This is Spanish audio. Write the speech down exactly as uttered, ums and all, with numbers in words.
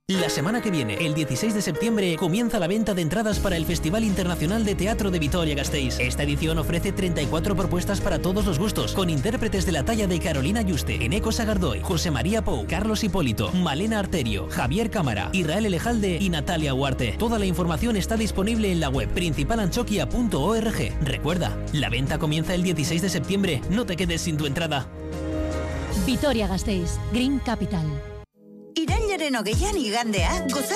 La semana que viene, el dieciséis de septiembre, comienza la venta de entradas para el Festival Internacional de Teatro de Vitoria-Gasteiz. Esta edición ofrece treinta y cuatro propuestas para todos los gustos, con intérpretes de la talla de Carolina Yuste, Eneco Sagardoy, José María Pou, Carlos Hipólito, Malena Arterio, Javier Cámara, Israel Elejalde y Natalia Huarte. Toda la información está disponible en la web principal anchoquia punto org. Recuerda, la venta comienza el dieciséis de septiembre. No te quedes sin tu entrada. Vitoria-Gasteiz, Green Capital. Irailaren hogeian igandea, goza